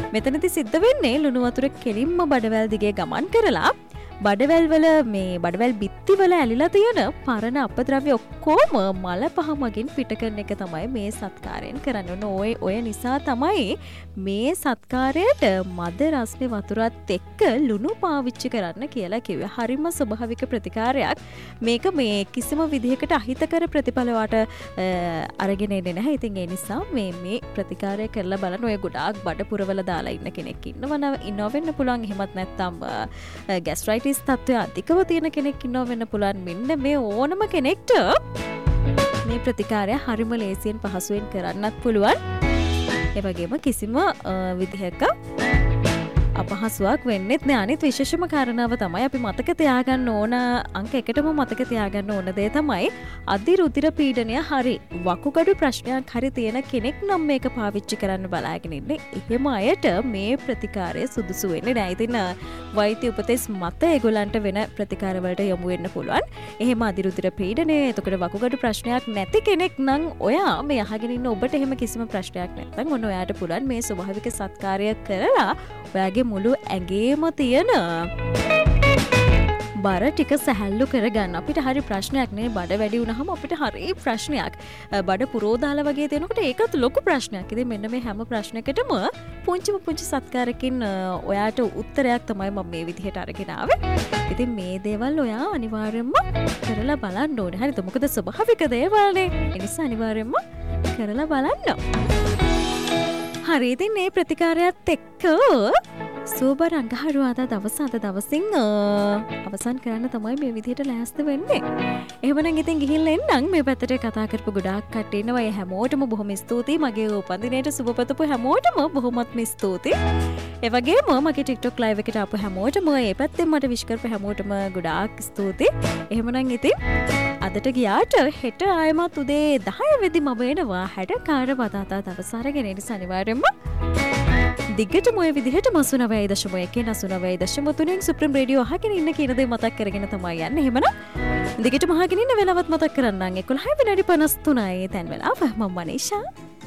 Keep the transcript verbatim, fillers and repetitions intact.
මෙතනදී සිද්ධ වෙන්නේ ලුණු වතුර කෙලින්ම බඩවැල් දිගේ ගමන් කරලා බඩවැල් වල මේ බඩවැල් බිත්ති වල ඇලිලා තියෙන පරණ අපද්‍රව්‍ය ඔක්කොම මල පහ මගින් පිට කරන එක තමයි මේ සත්කාරයෙන් කරන්න ඕන. ඔය නිසා තමයි මේ සත්කාරයට මද රස්නේ වතුරත් එක්ක ලුණු පාවිච්චි කරන්න කියලා කිව්වේ. හරිම ස්වභාවික ප්‍රතිකාරයක්. මේක මේ කිසිම විදිහකට අහිතකර ප්‍රතිඵල වට අරගෙන එන්නේ නැහැ. ඉතින් ඒ නිසා මේ මේ ප්‍රතිකාරය කරලා බලන්න. ඔය ගොඩාක් බඩ පුරවල දාලා ඉන්න කෙනෙක් ඉන්නවනම් ඉන්නව වෙන්න පුළුවන්. එහෙමත් නැත්නම් ગેස්ට්‍රයිටිස් තත්ත්වය අධිකව තියෙන කෙනෙක් ඉන්නව වෙන්න පුළුවන්. මෙන්න මේ ඕනම කෙනෙක්ට මේ ප්‍රතිකාරය හරිම ලේසියෙන් පහසුවෙන් කරන්නත් පුළුවන්. ඒ වගේම කිසිම විදිහක අපහසුයක් වෙන්නෙත් නෑ. අනිත් විශේෂම කාරණාව තමයි අපි මතක තියාගන්න ඕන අංක එකටම මතක තියාගන්න ඕන දේ තමයි අධිරුධිර පීඩනය හරි වකුගඩු ප්‍රශ්නයක් හරි තියෙන කෙනෙක් නම් මේක පාවිච්චි කරන්න බලාගෙන ඉන්නේ. එහෙම අයට මේ ප්‍රතිකාරය සුදුසු වෙන්නේ නෑ. ඉතින් වෛද්‍ය උපදෙස් මත ඒගොල්ලන්ට වෙන ප්‍රතිකාර වලට යොමු වෙන්න පුළුවන්. එහෙම අධිරුධිර පීඩනය එතකොට වකුගඩු ප්‍රශ්නයක් නැති කෙනෙක් නම් ඔයා මේ අහගෙන ඉන්න ඔබට එහෙම කිසිම ප්‍රශ්නයක් නැත්නම් ඔන්න ඔයාට පුළුවන් මේ ස්වභාවික සත්කාරය කරලා ඔයාගේ මුළු ඇගේම තියෙන බර ටික සැහැල්ලු කරගන්න. අපිට හරි ප්‍රශ්නයක් නේ බඩ වැඩි වුණාම අපිට හරි ප්‍රශ්නයක්. බඩ පුරෝදාලා වගේ දෙනකොට ඒකත් ලොකු ප්‍රශ්නයක්. ඉතින් මෙන්න මේ හැම ප්‍රශ්නයකටම පුංචිම පුංචි සත්කාරකින් ඔයාට උත්තරයක් තමයි මම මේ විදිහට අරගෙන ආවේ. ඉතින් මේ දේවල් ඔයා අනිවාර්යයෙන්ම කරලා බලන්න ඕනේ. හරිද? මොකද ස්වභාවික දේවල්නේ. ඒ නිසා අනිවාර්යයෙන්ම කරලා බලන්න. හරි ඉතින් මේ ප්‍රතිකාරයත් එක්ක සුබ රංගහරුවාදා දවස අද දවසින් අවසන් කරන්න තමයි මේ විදිහට ලෑස්ති වෙන්නේ. එහෙමනම් ඉතින් ගිහිල්ලා එන්නම්. මේ පැත්තට කතා කරපු ගොඩාක් කට්ටිය ඉන්නවා. ඒ හැමෝටම බොහොම ස්තුතියි. මගේ උපන්දිනේට සුබපතපු හැමෝටම බොහොමත්ම ස්තුතියි. ඒ වගේම මගේ TikTok live එකට ආපු හැමෝටම මේ පැත්තෙන් මට විශ් කරපු හැමෝටම ගොඩාක් ස්තුතියි. එහෙමනම් ඉතින් අදට ගියාට හෙට ආයමත් උදේ දහය වෙදි මම එනවා. හැඩකාර වතාතා දවස් අරගෙන ඉන්න අනිවාර්යෙන්ම දිගටම ඔය විදිහට මසුනවයි දශම එකේ නසුනවයි දශම තුනෙන් සුප්‍රීම රේඩියෝ අහගෙන ඉන්න කියන දේ මතක් කරගෙන තමයි යන්නේ. එහෙමනම් දිගටම අහගෙන ඉන්න වෙලාවත් මතක් කරන්නම්. එකොළහ විනාඩි පනස් තුනයි තැන් වෙලාව. මම මනීෂා